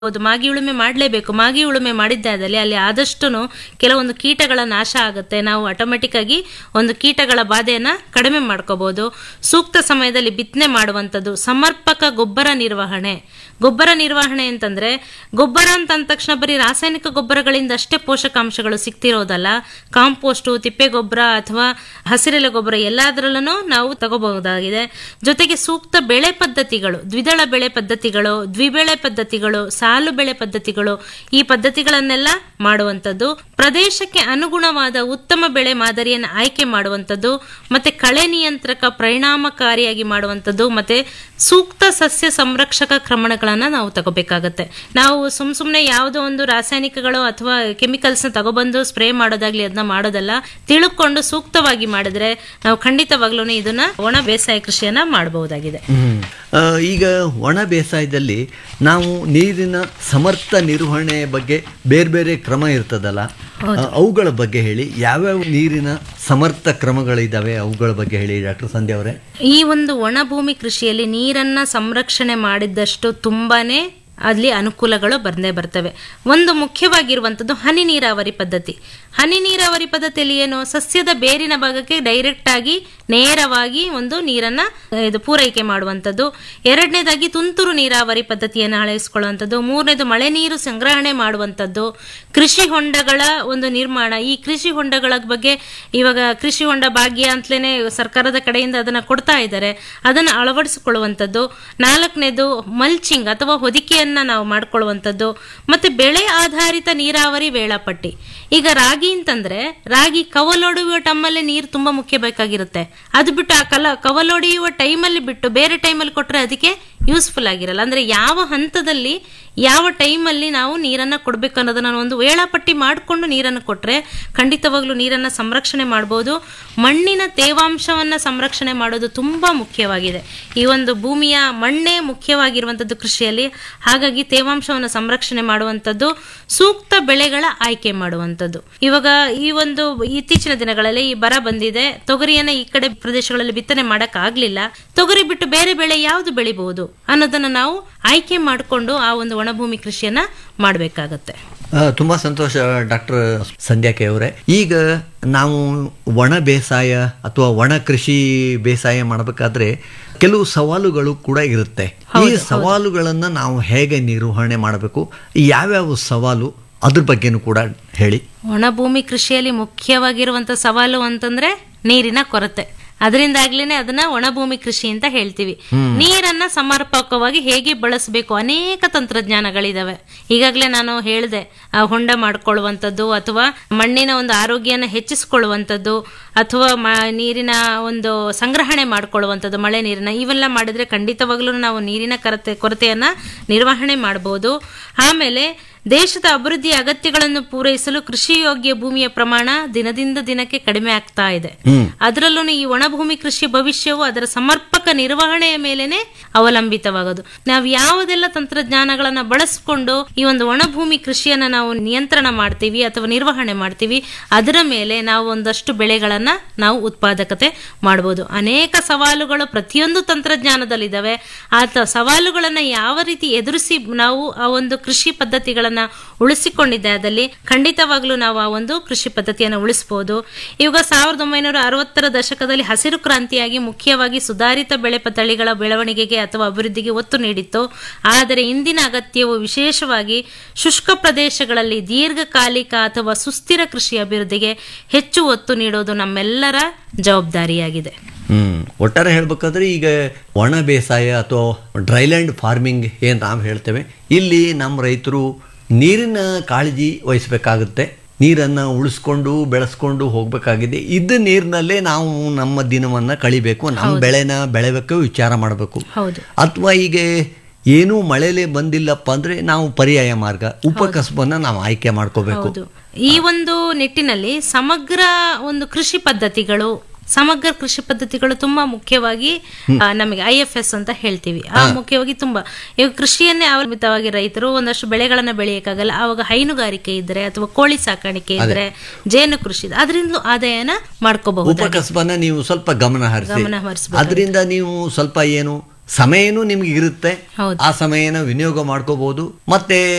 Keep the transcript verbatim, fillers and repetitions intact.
ಹೌದು, ಮಾಗಿ ಉಳುಮೆ ಮಾಡಲೇಬೇಕು. ಮಾಗಿ ಉಳುಮೆ ಮಾಡಿದ್ದಾದಲ್ಲಿ ಅಲ್ಲಿ ಆದಷ್ಟು ಕೆಲವೊಂದು ಕೀಟಗಳ ನಾಶ ಆಗುತ್ತೆ. ನಾವು ಆಟೋಮೆಟಿಕ್ ಆಗಿ ಒಂದು ಕೀಟಗಳ ಬಾಧೆಯನ್ನ ಕಡಿಮೆ ಮಾಡ್ಕೋಬಹುದು. ಸೂಕ್ತ ಸಮಯದಲ್ಲಿ ಬಿತ್ತನೆ ಮಾಡುವಂಥದ್ದು, ಸಮರ್ಪಕ ಗೊಬ್ಬರ ನಿರ್ವಹಣೆ. ಗೊಬ್ಬರ ನಿರ್ವಹಣೆ ಅಂತಂದ್ರೆ ಗೊಬ್ಬರ ಅಂತ ಅಂದ ತಕ್ಷಣ ಬರೀ ರಾಸಾಯನಿಕ ಗೊಬ್ಬರಗಳಿಂದ ಅಷ್ಟೇ ಪೋಷಕಾಂಶಗಳು ಸಿಗ್ತಿರೋದಲ್ಲ. ಕಾಂಪೋಸ್ಟು, ತಿಪ್ಪೆ ಗೊಬ್ಬರ ಅಥವಾ ಹಸಿರೆಲೆ ಗೊಬ್ಬರ ಎಲ್ಲದರಲ್ಲೂ ನಾವು ತಗೋಬಹುದಾಗಿದೆ. ಜೊತೆಗೆ ಸೂಕ್ತ ಬೆಳೆ ಪದ್ಧತಿಗಳು, ದ್ವಿದಳ ಬೆಳೆ ಪದ್ಧತಿಗಳು, ದ್ವಿಬೆಳೆ ಪದ್ಧತಿಗಳು, ಸಾಲು ಬೆಳೆ ಪದ್ಧತಿಗಳು, ಈ ಪದ್ಧತಿಗಳನ್ನೆಲ್ಲ ಮಾಡುವಂಥದ್ದು. ಪ್ರದೇಶಕ್ಕೆ ಅನುಗುಣವಾದ ಉತ್ತಮ ಬೆಳೆ ಮಾದರಿಯನ್ನು ಆಯ್ಕೆ ಮಾಡುವಂಥದ್ದು, ಮತ್ತೆ ಕಳೆ ನಿಯಂತ್ರಕ ಪರಿಣಾಮಕಾರಿಯಾಗಿ ಮಾಡುವಂಥದ್ದು, ಮತ್ತೆ ಸೂಕ್ತ ಸಸ್ಯ ಸಂರಕ್ಷಕ ಕ್ರಮಗಳನ್ನ ನಾವು ತಗೋಬೇಕಾಗತ್ತೆ. ನಾವು ಸುಮ್ ಸುಮ್ನೆ ಯಾವುದೋ ಒಂದು ರಾಸಾಯನಿಕಗಳು ಅಥವಾ ಕೆಮಿಕಲ್ಸ್ ನ ತಗೊಬಂದು ಸ್ಪ್ರೇ ಮಾಡೋದಾಗ್ಲಿ ಅದನ್ನ ಮಾಡೋದಲ್ಲ. ತಿಳ್ಕೊಂಡು ಸೂಕ್ತವಾಗಿ ಮಾಡಿದ್ರೆ ನಾವು ಖಂಡಿತವಾಗ್ಲೂ ಇದನ್ನ ಒಣ ಬೇಸಾಯ ಕೃಷಿಯನ್ನ ಮಾಡಬಹುದಾಗಿದೆ. ಈಗ ಒಣ ಬೇಸಾಯದಲ್ಲಿ ನಾವು ನೀರಿನ ಸಮರ್ಥ ನಿರ್ವಹಣೆ ಬಗ್ಗೆ ಬೇರೆ ಬೇರೆ ಕ್ರಮ ಇರ್ತದಲ್ಲ, ಅವುಗಳ ಬಗ್ಗೆ ಹೇಳಿ. ಯಾವ್ಯಾವ ನೀರಿನ ಸಮರ್ಥ ಕ್ರಮಗಳಿದಾವೆ ಅವುಗಳ ಬಗ್ಗೆ ಹೇಳಿ ಡಾಕ್ಟರ್ ಸಂಧ್ಯಾ ಅವರೇ. ಈ ಒಂದು ಒಣ ಭೂಮಿ ಕೃಷಿಯಲ್ಲಿ ನೀರನ್ನ ಸಂರಕ್ಷಣೆ ಮಾಡಿದಷ್ಟು ತುಂಬಾನೇ ಅಲ್ಲಿ ಅನುಕೂಲಗಳು ಬಂದೇ ಬರ್ತವೆ. ಒಂದು ಮುಖ್ಯವಾಗಿರುವಂಥದ್ದು ಹನಿ ನೀರಾವರಿ ಪದ್ಧತಿ. ಹನಿ ನೀರಾವರಿ ಪದ್ಧತಿಯಲ್ಲಿ ಏನು, ಸಸ್ಯದ ಬೇರಿನ ಭಾಗಕ್ಕೆ ಡೈರೆಕ್ಟ್ ಆಗಿ ನೇರವಾಗಿ ಒಂದು ನೀರನ್ನ ಇದು ಪೂರೈಕೆ ಮಾಡುವಂಥದ್ದು. ಎರಡನೇದಾಗಿ ತುಂತುರು ನೀರಾವರಿ ಪದ್ಧತಿಯನ್ನು ಅಳವಡಿಸಿಕೊಳ್ಳುವಂಥದ್ದು. ಮೂರನೇದು ಮಳೆ ನೀರು ಸಂಗ್ರಹಣೆ ಮಾಡುವಂಥದ್ದು. ಕೃಷಿ ಹೊಂಡಗಳ ಒಂದು ನಿರ್ಮಾಣ. ಈ ಕೃಷಿ ಹೊಂಡಗಳ ಬಗ್ಗೆ ಇವಾಗ ಕೃಷಿ ಹೊಂಡ ಭಾಗ್ಯ ಅಂತಲೇ ಸರ್ಕಾರದ ಕಡೆಯಿಂದ ಅದನ್ನ ಕೊಡ್ತಾ ಇದ್ದಾರೆ, ಅದನ್ನ ಅಳವಡಿಸಿಕೊಳ್ಳುವಂಥದ್ದು. ನಾಲ್ಕನೇದು ಮಲ್ಚಿಂಗ್ ಅಥವಾ ಹೊದಿಕೆಯನ್ನ ನಾವು ಮಾಡ್ಕೊಳ್ಳುವಂಥದ್ದು. ಮತ್ತೆ ಬೆಳೆ ಆಧಾರಿತ ನೀರಾವರಿ ವೇಳಾಪಟ್ಟಿ. ಈಗ ರಾಗಿ ಅಂತಂದ್ರೆ ರಾಗಿ ಕವಲೊಡೆಯುವ ಟೈಮಲ್ಲಿ ನೀರು ತುಂಬಾ ಮುಖ್ಯ ಬೇಕಾಗಿರುತ್ತೆ. ಅದು ಬಿಟ್ಟು ಆ ಕಲ ಕವಲೊಡೆಯುವ ಟೈಮಲ್ಲಿ ಬಿಟ್ಟು ಬೇರೆ ಟೈಮಲ್ಲಿ ಕೊಟ್ರೆ ಅದಕ್ಕೆ ಯೂಸ್ಫುಲ್ ಆಗಿರಲ್ಲ. ಅಂದ್ರೆ ಯಾವ ಹಂತದಲ್ಲಿ ಯಾವ ಟೈಮಲ್ಲಿ ನಾವು ನೀರನ್ನ ಕೊಡ್ಬೇಕು ಅನ್ನೋದನ್ನ ಒಂದು ವೇಳಾಪಟ್ಟಿ ಮಾಡಿಕೊಂಡು ನೀರನ್ನು ಕೊಟ್ರೆ ಖಂಡಿತವಾಗ್ಲೂ ನೀರನ್ನ ಸಂರಕ್ಷಣೆ ಮಾಡಬಹುದು. ಮಣ್ಣಿನ ತೇವಾಂಶವನ್ನ ಸಂರಕ್ಷಣೆ ಮಾಡೋದು ತುಂಬಾ ಮುಖ್ಯವಾಗಿದೆ. ಈ ಒಂದು ಭೂಮಿಯ ಮಣ್ಣೇ ಮುಖ್ಯವಾಗಿರುವಂತದ್ದು ಕೃಷಿಯಲ್ಲಿ. ಹಾಗಾಗಿ ತೇವಾಂಶವನ್ನು ಸಂರಕ್ಷಣೆ ಮಾಡುವಂಥದ್ದು, ಸೂಕ್ತ ಬೆಳೆಗಳ ಆಯ್ಕೆ ಮಾಡುವಂಥದ್ದು. ಇವಾಗ ಈ ಒಂದು ಇತ್ತೀಚಿನ ದಿನಗಳಲ್ಲಿ ಈ ಬರ ಬಂದಿದೆ, ತೊಗರಿಯನ್ನ ಈ ಕಡೆ ಪ್ರದೇಶಗಳಲ್ಲಿ ಬಿತ್ತನೆ ಮಾಡಕ್ ಆಗ್ಲಿಲ್ಲ. ತೊಗರಿ ಬಿಟ್ಟು ಬೇರೆ ಬೆಳೆ ಯಾವುದು ಬೆಳಿಬಹುದು ಅನ್ನೋದನ್ನ ನಾವು ಆಯ್ಕೆ ಮಾಡಿಕೊಂಡು ಆ ಒಂದು ಒಣಭೂಮಿ ಕೃಷಿಯನ್ನ ಮಾಡಬೇಕಾಗತ್ತೆ. ತುಂಬಾ ಸಂತೋಷ ಡಾಕ್ಟರ್ ಸಂಧ್ಯಾ ಕೆ ಅವರೇ. ಈಗ ನಾವು ಒಣ ಬೇಸಾಯ ಅಥವಾ ಒಣ ಕೃಷಿ ಬೇಸಾಯ ಮಾಡಬೇಕಾದ್ರೆ ಕೆಲವು ಸವಾಲುಗಳು ಕೂಡ ಇರುತ್ತೆ. ಈ ಸವಾಲುಗಳನ್ನ ನಾವು ಹೇಗೆ ನಿರ್ವಹಣೆ ಮಾಡಬೇಕು, ಯಾವ್ಯಾವ ಸವಾಲು, ಅದ್ರ ಬಗ್ಗೆನೂ ಕೂಡ ಹೇಳಿ. ಒಣ ಭೂಮಿ ಕೃಷಿಯಲ್ಲಿ ಮುಖ್ಯವಾಗಿರುವಂತ ಸವಾಲು ಅಂತಂದ್ರೆ ನೀರಿನ ಕೊರತೆ. ಅದರಿಂದಾಗ್ಲೇನೆ ಅದನ್ನ ಒಣಭೂಮಿ ಕೃಷಿ ಅಂತ ಹೇಳ್ತೀವಿ. ನೀರನ್ನ ಸಮರ್ಪಕವಾಗಿ ಹೇಗೆ ಬಳಸಬೇಕು, ಅನೇಕ ತಂತ್ರಜ್ಞಾನಗಳಿದಾವೆ. ಈಗಾಗಲೇ ನಾನು ಹೇಳಿದೆ, ಹೊಂಡ ಮಾಡ್ಕೊಳ್ಳುವಂಥದ್ದು ಅಥವಾ ಮಣ್ಣಿನ ಒಂದು ಆರೋಗ್ಯನ ಹೆಚ್ಚಿಸಿಕೊಳ್ಳುವಂಥದ್ದು ಅಥವಾ ನೀರಿನ ಒಂದು ಸಂಗ್ರಹಣೆ ಮಾಡ್ಕೊಳ್ಳುವಂಥದ್ದು, ಮಳೆ ನೀರಿನ, ಇವೆಲ್ಲ ಮಾಡಿದ್ರೆ ಖಂಡಿತವಾಗ್ಲೂ ನಾವು ನೀರಿನ ಕೊರತೆ ಕೊರತೆಯನ್ನ ನಿರ್ವಹಣೆ ಮಾಡಬಹುದು. ಆಮೇಲೆ ದೇಶದ ಅಭಿವೃದ್ಧಿ ಅಗತ್ಯಗಳನ್ನು ಪೂರೈಸಲು ಕೃಷಿ ಯೋಗ್ಯ ಭೂಮಿಯ ಪ್ರಮಾಣ ದಿನದಿಂದ ದಿನಕ್ಕೆ ಕಡಿಮೆ ಆಗ್ತಾ ಇದೆ. ಅದರಲ್ಲೂ ಈ ಒಣಭೂಮಿ ಕೃಷಿ ಭವಿಷ್ಯವು ಅದರ ಸಮರ್ಪಕ ನಿರ್ವಹಣೆಯ ಮೇಲೆನೆ ಅವಲಂಬಿತವಾಗೋದು. ನಾವು ಯಾವುದೆಲ್ಲ ತಂತ್ರಜ್ಞಾನಗಳನ್ನ ಬಳಸಿಕೊಂಡು ಈ ಒಂದು ಒಣಭೂಮಿ ಕೃಷಿಯನ್ನ ನಾವು ನಿಯಂತ್ರಣ ಮಾಡ್ತೀವಿ ಅಥವಾ ನಿರ್ವಹಣೆ ಮಾಡ್ತೀವಿ, ಅದರ ಮೇಲೆ ನಾವು ಒಂದಷ್ಟು ಬೆಳೆಗಳನ್ನ ನಾವು ಉತ್ಪಾದಕತೆ ಮಾಡಬಹುದು. ಅನೇಕ ಸವಾಲುಗಳು ಪ್ರತಿಯೊಂದು ತಂತ್ರಜ್ಞಾನದಲ್ಲಿದ್ದಾವೆ. ಆ ಸವಾಲುಗಳನ್ನ ಯಾವ ರೀತಿ ಎದುರಿಸಿ ನಾವು ಆ ಒಂದು ಕೃಷಿ ಪದ್ಧತಿಗಳನ್ನ ಉಳಿಸಿಕೊಂಡಿದ್ದಾದಲ್ಲಿ ಖಂಡಿತವಾಗ್ಲೂ ನಾವು ಆ ಒಂದು ಕೃಷಿ ಪದ್ಧತಿಯನ್ನು ಉಳಿಸಬಹುದು. ಇವಾಗ ಸಾವಿರದ ಒಂಬೈನೂರ ಅರವತ್ತರ ದಶಕದಲ್ಲಿ ಹಸಿರು ಕ್ರಾಂತಿಯಾಗಿ ಮುಖ್ಯವಾಗಿ ಸುಧಾರಿತ ಬೆಳೆ ತಳಿಗಳ ಬೆಳವಣಿಗೆಗೆ ಅಥವಾ ಅಭಿವೃದ್ಧಿಗೆ ಒತ್ತು ನೀಡಿತ್ತು. ಆದರೆ ಇಂದಿನ ಅಗತ್ಯವು ವಿಶೇಷವಾಗಿ ಶುಷ್ಕ ಪ್ರದೇಶಗಳಲ್ಲಿ ದೀರ್ಘಕಾಲಿಕ ಅಥವಾ ಸುಸ್ಥಿರ ಕೃಷಿ ಅಭಿವೃದ್ಧಿಗೆ ಹೆಚ್ಚು ಒತ್ತು ನೀಡೋದು ನಮ್ಮೆಲ್ಲರ ಜವಾಬ್ದಾರಿಯಾಗಿದೆ. ಹ್ಮ್ ಒಟ್ಟಾರೆ ಹೇಳ್ಬೇಕಾದ್ರೆ ಈಗ ಒಣ ಬೇಸಾಯ ಅಥವಾ ಡ್ರೈಲ್ಯಾಂಡ್ ಫಾರ್ಮಿಂಗ್ ಏನ್ ನಾವು ಹೇಳ್ತೇವೆ, ಇಲ್ಲಿ ನಮ್ಮ ರೈತರು ನೀರಿನ ಕಾಳಜಿ ವಹಿಸಬೇಕಾಗುತ್ತೆ. ನೀರನ್ನು ಉಳಿಸ್ಕೊಂಡು ಬೆಳೆಸ್ಕೊಂಡು ಹೋಗ್ಬೇಕಾಗಿದೆ. ಇದ್ದ ನೀರಿನಲ್ಲೇ ನಾವು ನಮ್ಮ ದಿನವನ್ನ ಕಳಿಬೇಕು, ನಮ್ಮ ಬೆಳೆನ ಬೆಳೆಬೇಕು ವಿಚಾರ ಮಾಡಬೇಕು. ಅಥವಾ ಈಗ ಏನೂ ಮಳೆಲೇ ಬಂದಿಲ್ಲಪ್ಪ ಅಂದ್ರೆ ನಾವು ಪರ್ಯಾಯ ಮಾರ್ಗ, ಉಪಕಸಬನ್ನ ನಾವು ಆಯ್ಕೆ ಮಾಡ್ಕೋಬೇಕು. ಈ ಒಂದು ನಿಟ್ಟಿನಲ್ಲಿ ಸಮಗ್ರ ಒಂದು ಕೃಷಿ ಪದ್ಧತಿಗಳು ಸಮಗ್ರ ಕೃಷಿ ಪದ್ಧತಿಗಳು ತುಂಬಾ ಮುಖ್ಯವಾಗಿ ನಮಗೆ ಐ ಎಫ್ ಎಸ್ ಅಂತ ಹೇಳ್ತೀವಿ. ಆ ಮುಖ್ಯವಾಗಿ ತುಂಬಾ ಈಗ ಕೃಷಿಯನ್ನೇ ಅವಲಂಬಿತವಾಗಿ ರೈತರು ಒಂದಷ್ಟು ಬೆಳೆಗಳನ್ನ ಬೆಳೆಯಕ್ಕಾಗಲ್ಲ. ಅವಾಗ ಹೈನುಗಾರಿಕೆ ಇದ್ರೆ ಅಥವಾ ಕೋಳಿ ಸಾಕಾಣಿಕೆ ಇದ್ರೆ, ಜೇನು ಕೃಷಿ, ಅದರಿಂದ ಆದಾಯನ ಮಾಡ್ಕೋಬಹುದು. ಉಪಕಸಬನ್ನ ನೀವು ಸ್ವಲ್ಪ ಗಮನ ಹರಿಸಿ, ಅದರಿಂದ ನೀವು ಸ್ವಲ್ಪ ಏನು ಸಮಯನೂ ನಿಮ್ಗೆ ಇರುತ್ತೆ, ಹೌದು. ಆ ಸಮಯನ ವಿನಿಯೋಗ ಮಾಡ್ಕೋಬಹುದು. ಮತ್ತೆ